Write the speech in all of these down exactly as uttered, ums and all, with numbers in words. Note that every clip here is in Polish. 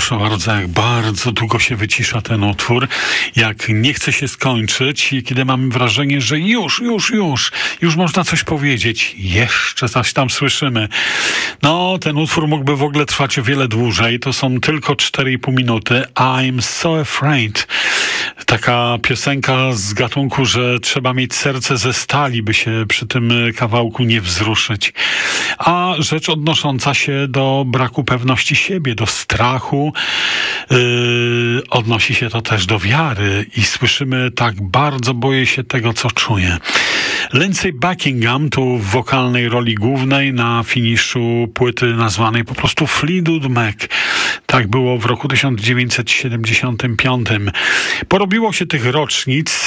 Proszę bardzo, jak bardzo długo się wycisza ten utwór, jak nie chce się skończyć i kiedy mamy wrażenie, że już, już, już, już można coś powiedzieć, jeszcze coś tam słyszymy. No, ten utwór mógłby w ogóle trwać o wiele dłużej, to są tylko cztery i pół minuty. I'm so afraid. Taka piosenka z gatunku, że trzeba mieć serce ze stali, by się przy tym kawałku nie wzruszyć. A rzecz odnosząca się do braku pewności siebie, do strachu, yy, odnosi się to też do wiary i słyszymy: tak bardzo boję się tego, co czuję. Lindsey Buckingham tu w wokalnej roli głównej na finiszu płyty nazwanej po prostu Fleetwood Mac. Tak było w roku tysiąc dziewięćset siedemdziesiątym piątym. Porobiło się tych rocznic.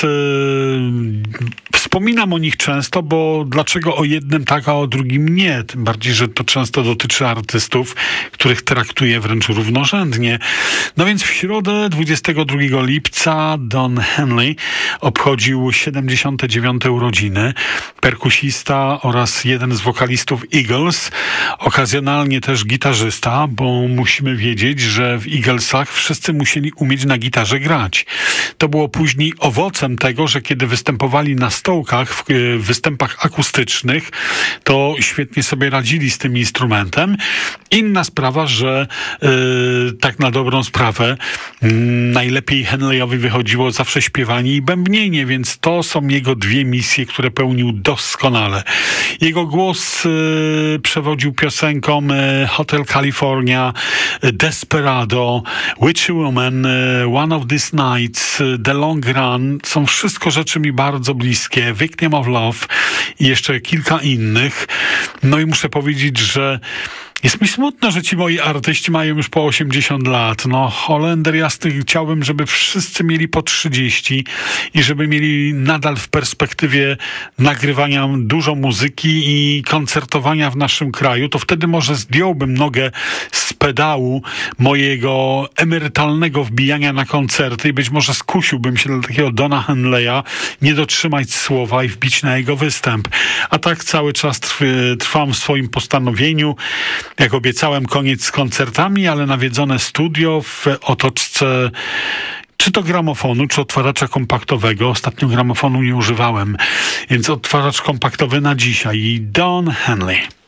Wspominam o nich często, bo dlaczego o jednym tak, a o drugim nie? Tym bardziej, że to często dotyczy artystów, których traktuję wręcz równorzędnie. No więc w środę dwudziestego drugiego lipca Don Henley obchodził siedemdziesiąte dziewiąte urodziny. Perkusista oraz jeden z wokalistów Eagles, okazjonalnie też gitarzysta, bo musimy wiedzieć, że w Eaglesach wszyscy musieli umieć na gitarze grać. To było później owocem tego, że kiedy występowali na stołkach, w występach akustycznych, to świetnie sobie radzili z tym instrumentem. Inna sprawa, że yy, tak na dobrą sprawę yy, najlepiej Henleyowi wychodziło zawsze śpiewanie i bębnienie, więc to są jego dwie misje, które pełnił doskonale. Jego głos yy, przewodził piosenkom yy, Hotel California, yy, Desperado, Witchy Woman, yy, One of These Nights, yy, The Long Run. Są wszystko rzeczy mi bardzo bliskie. Victim of Love i jeszcze kilka innych. No i muszę powiedzieć, że jest mi smutno, że ci moi artyści mają już po osiemdziesiąt lat. No, Holender jasny, chciałbym, żeby wszyscy mieli po trzydzieści i żeby mieli nadal w perspektywie nagrywania dużo muzyki i koncertowania w naszym kraju. To wtedy może zdjąłbym nogę z pedału mojego emerytalnego wbijania na koncerty i być może skusiłbym się dla takiego Dona Henleya nie dotrzymać słowa i wbić na jego występ. A tak cały czas trw- trwam w swoim postanowieniu. Jak obiecałem, koniec z koncertami, ale nawiedzone studio w otoczce czy to gramofonu, czy odtwarzacza kompaktowego. Ostatnio gramofonu nie używałem, więc odtwarzacz kompaktowy na dzisiaj. Don Henley.